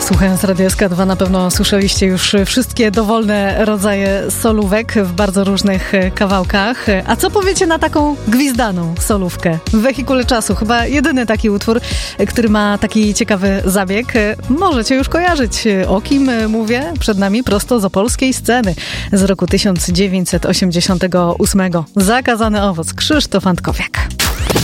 Słuchając Radia SK2 na pewno słyszeliście już wszystkie dowolne rodzaje solówek w bardzo różnych kawałkach. A co powiecie na taką gwizdaną solówkę w Wehikule Czasu? Chyba jedyny taki utwór, który ma taki ciekawy zabieg. Możecie już kojarzyć, o kim mówię. Przed nami prosto z opolskiej sceny z roku 1988. Zakazany owoc, Krzysztof Antkowiak.